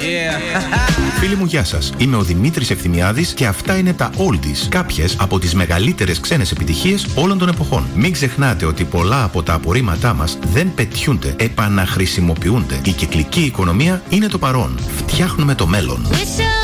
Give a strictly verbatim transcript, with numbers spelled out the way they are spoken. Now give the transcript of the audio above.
Φίλοι μου, γεια σας. Είμαι ο Δημήτρης Ευθυμιάδης και αυτά είναι τα Oldies. Κάποιες από τις μεγαλύτερες ξένες επιτυχίες όλων των εποχών. Μην ξεχνάτε ότι πολλά από τα απορρίμματά μας δεν πετιούνται, επαναχρησιμοποιούνται. Η κυκλική οικονομία είναι το παρόν. Φτιάχνουμε το μέλλον.